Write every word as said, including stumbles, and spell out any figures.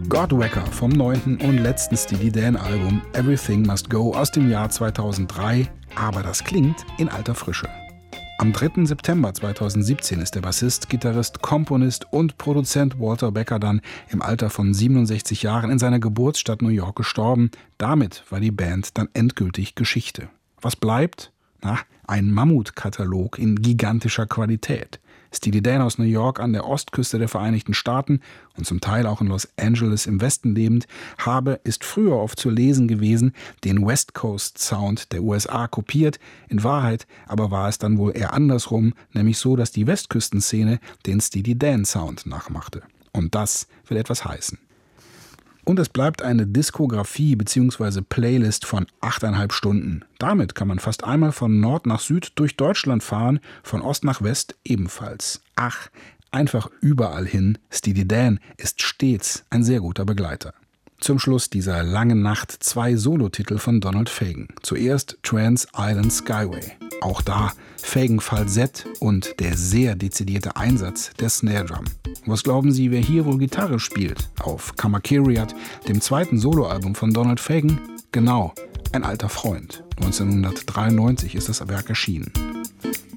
Godwacker vom neunten und letzten Steely Dan-Album Everything Must Go aus dem Jahr zweitausenddrei, aber das klingt in alter Frische. Am dritten September zweitausendsiebzehn ist der Bassist, Gitarrist, Komponist und Produzent Walter Becker dann im Alter von siebenundsechzig Jahren in seiner Geburtsstadt New York gestorben. Damit war die Band dann endgültig Geschichte. Was bleibt? Na, ein Mammutkatalog in gigantischer Qualität. Steely Dan aus New York an der Ostküste der Vereinigten Staaten und zum Teil auch in Los Angeles im Westen lebend, habe, ist früher oft zu lesen gewesen, den West Coast Sound der U S A kopiert. In Wahrheit aber war es dann wohl eher andersrum, nämlich so, dass die Westküstenszene den Steely Dan Sound nachmachte. Und das will etwas heißen. Und es bleibt eine Diskografie bzw. Playlist von achteinhalb Stunden. Damit kann man fast einmal von Nord nach Süd durch Deutschland fahren, von Ost nach West ebenfalls. Ach, einfach überall hin. Steely Dan ist stets ein sehr guter Begleiter. Zum Schluss dieser langen Nacht zwei Solotitel von Donald Fagen. Zuerst Trans Island Skyway. Auch da Fagen Falsett und der sehr dezidierte Einsatz der Snare Drum. Was glauben Sie, wer hier wohl Gitarre spielt? Auf Kamakiriat, dem zweiten Soloalbum von Donald Fagen? Genau, ein alter Freund. neunzehnhundertdreiundneunzig ist das Werk erschienen.